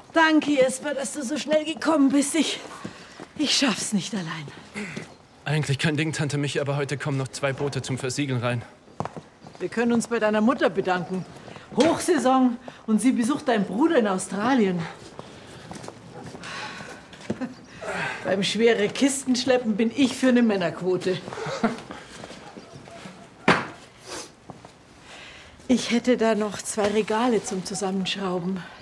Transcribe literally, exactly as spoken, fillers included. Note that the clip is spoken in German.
Danke, Jesper, dass du so schnell gekommen bist. Ich, ich schaff's nicht allein. Eigentlich kein Ding, Tante Michi, aber heute kommen noch zwei Boote zum Versiegeln rein. Wir können uns bei deiner Mutter bedanken. Hochsaison und sie besucht deinen Bruder in Australien. Beim schwere Kistenschleppen bin ich für eine Männerquote. Ich hätte da noch zwei Regale zum Zusammenschrauben.